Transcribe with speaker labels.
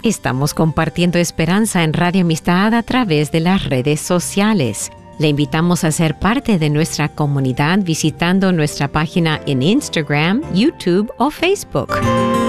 Speaker 1: Estamos compartiendo esperanza en Radio Amistad a través de las redes sociales. Le invitamos a ser parte de nuestra comunidad visitando nuestra página en Instagram, YouTube o Facebook.